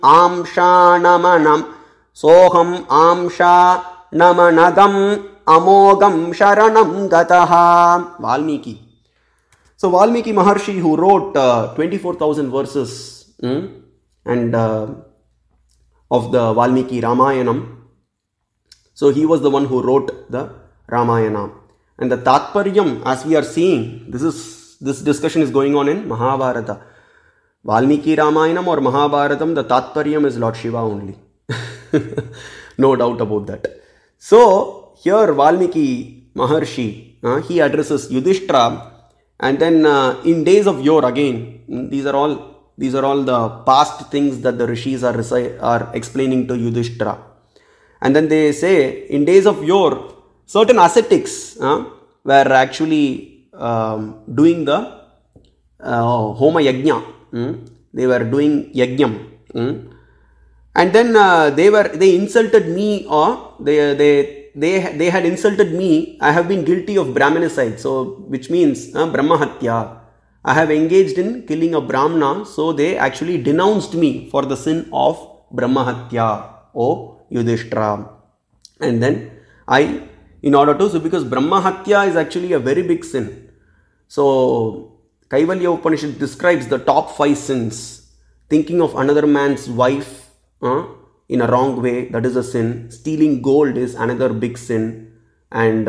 amsha soham amsha namanagam amogam sharanam gataha. Valmiki. So Valmiki Maharshi, who wrote 24,000 verses and of the Valmiki Ramayanam. So he was the one who wrote the Ramayana. And the Tatparyam, as we are seeing, this discussion is going on in Mahabharata. Valmiki Ramayanam or Mahabharatam, the Tatparyam is Lord Shiva only. No doubt about that. So here Valmiki Maharshi, he addresses Yudhishthira. And then in days of yore, again, these are all the past things that the rishis are explaining to Yudhishthira. And then they say, in days of yore, certain ascetics were actually doing the Homa Yajna. They were doing Yajnam. And then they insulted me, or they had insulted me. I have been guilty of Brahmanicide, so which means Brahmahatya. I have engaged in killing a Brahmana, so they actually denounced me for the sin of Brahmahatya, O Yudhishthira. And then because Brahmahatya is actually a very big sin. So Kaivalya Upanishad describes the top 5 sins. Thinking of another man's wife in a wrong way, that is a sin. Stealing gold is another big sin. And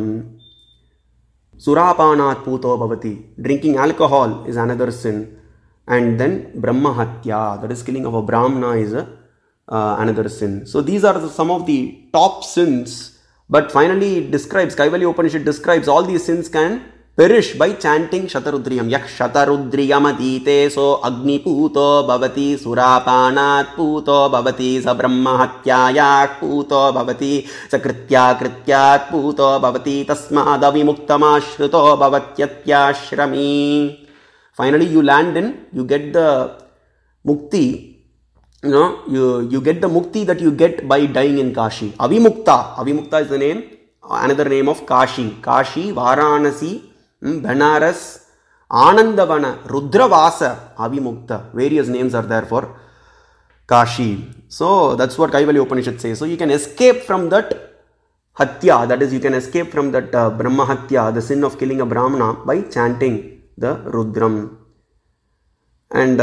Surapanat Puto Bhavati, drinking alcohol is another sin. And then Brahmahatya, that is killing of a Brahmana, is another sin. So these are some of the top sins. But finally it describes, Kaivalya Upanishad describes all these sins can perish by chanting Shatarudriyam. Yak Shatarudriyam adite so agni puto bhavati surapanat puto bhavati sa brahmahatyayak puto bhavati sa krityat puto bhavati tasmad avimuktamashruto bhavatyashrami. Finally you land in, you get the mukti. You get the mukti that you get by dying in Kashi. Avimukta. Avimukta is the name, another name of Kashi. Kashi, Varanasi, Banaras, Anandavana, Rudravasa, Avimukta. Various names are there for Kashi. So that's what Kaivalya Upanishad says. So you can escape from that Hatya, that is, you can escape from that Brahma Hatya, the sin of killing a Brahmana, by chanting the Rudram. And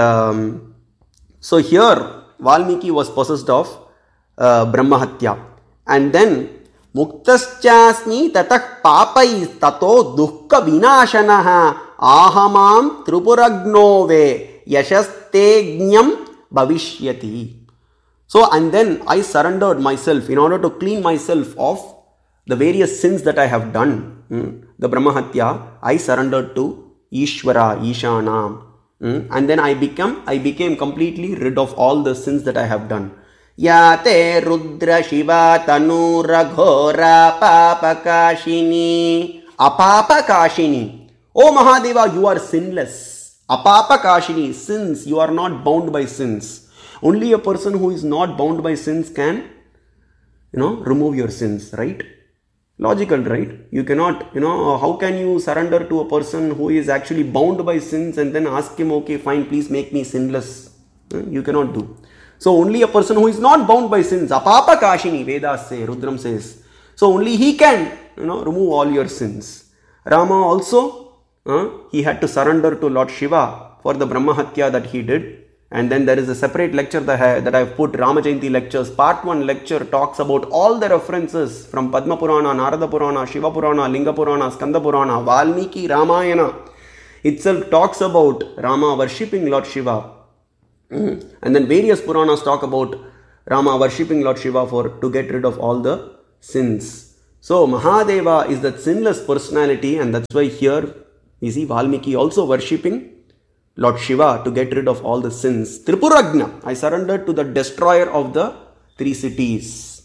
so here Valmiki was possessed of Brahmahatya. And then Muktaschasmi tatah papai tato dukkha vinashanaha ahamam tripuragnove yashastegnyam bhavishyati. So, and then I surrendered myself in order to clean myself of the various sins that I have done. The Brahmahatya, I surrendered to Ishvara, Ishana. And then I became completely rid of all the sins that I have done. Yate Rudra Shiva Tanura Ghora Papakashini. Apapakashini. Oh Mahadeva, you are sinless. Apapakashini, sins, you are not bound by sins. Only a person who is not bound by sins can, remove your sins, right? Logical, right? You cannot, how can you surrender to a person who is actually bound by sins and then ask him, okay, fine, please make me sinless? You cannot do. So only a person who is not bound by sins, Apapa Kashini, Vedas say, Rudram says. So only he can, remove all your sins. Rama also, he had to surrender to Lord Shiva for the Brahmahatya that he did. And then there is a separate lecture that I have put, Rama Jayanti lectures. Part 1 lecture talks about all the references from Padma Purana, Narada Purana, Shiva Purana, Linga Purana, Skanda Purana, Valmiki Ramayana itself talks about Rama worshipping Lord Shiva. And then various Puranas talk about Rama worshipping Lord Shiva to get rid of all the sins. So Mahadeva is that sinless personality, and that's why here we see Valmiki also worshipping Lord Shiva to get rid of all the sins. Tripuragna, I surrendered to the destroyer of the 3 cities.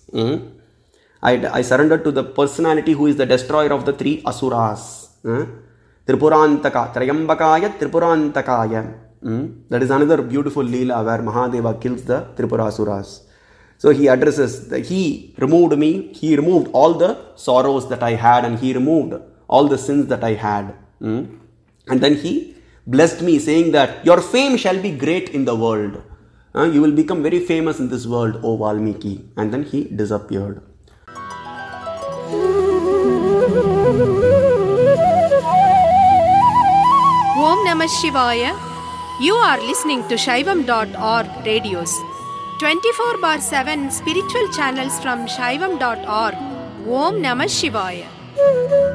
I surrendered to the personality who is the destroyer of the 3 asuras. Tripurantaka, Trayambakaya, Tripurantakaya. That is another beautiful Leela where Mahadeva kills the Tripurasuras. So he addresses, he removed me, he removed all the sorrows that I had, and he removed all the sins that I had. And then he blessed me, saying that your fame shall be great in the world. You will become very famous in this world, O Valmiki. And then he disappeared. Om Namah Shivaya. You are listening to Shaivam.org radios. 24/7 spiritual channels from Shaivam.org. Om Namah Shivaya.